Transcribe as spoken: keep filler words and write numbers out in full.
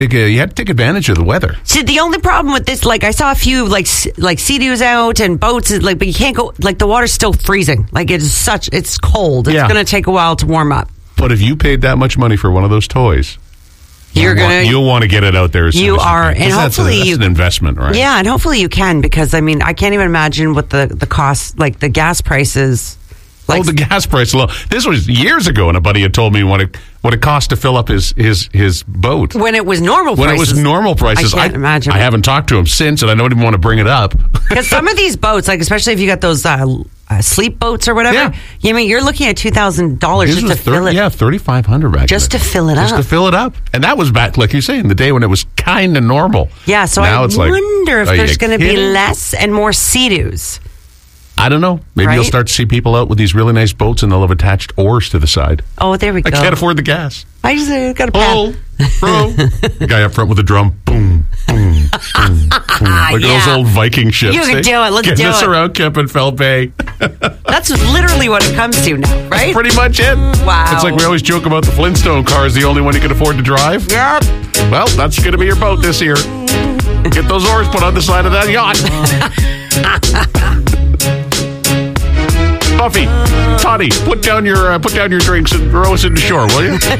You had to take advantage of the weather. See, the only problem with this, like I saw a few like like Sea-Doos out and boats, like, but you can't go. Like the water's still freezing. Like it's such, it's cold. It's Yeah. going to take a while to warm up. But if you paid that much money for one of those toys, You're you gonna, want, you'll want to get it out there. As you soon as are, you can. and 'Cause that's a- hopefully that's you, an investment, right? Yeah, and hopefully you can, because I mean, I can't even imagine what the the cost, like the gas prices. Like, oh, the gas price low. This was years ago, and a buddy had told me what it what it cost to fill up his his his boat when it was normal when prices. it was normal prices. I can't imagine. I haven't talked to him since, and I don't even want to bring it up. Because some of these boats, like especially if you got those uh, uh, sleep boats or whatever, Yeah. you mean you're looking at two thousand dollars This just was to fill thirty it. Yeah, thirty five hundred back Just then. to fill it Just up. to fill it up, and that was back, like you say, in the day when it was kind of normal. Yeah, so now I it's like, wonder if are there's you going to be kidding? less and more Sea-Doos. I don't know. Maybe Right? you'll start to see people out with these really nice boats, and they'll have attached oars to the side. Oh, there we I go. can't afford the gas. I just uh, got a Pull, pad. bro. The guy up front with the drum. Boom, boom, boom, boom. Like Yeah. those old Viking ships. You can eh? do it. Let's Getting do us it. around Kempenfeld Bay. That's literally what it comes to now, right? Pretty much it. Wow. It's like we always joke about the Flintstone car is the only one you can afford to drive. Yep. Well, that's going to be your boat this year. Get those oars put on the side of that yacht. Buffy, Toddy, put down your uh, put down your drinks and row us into shore, will you?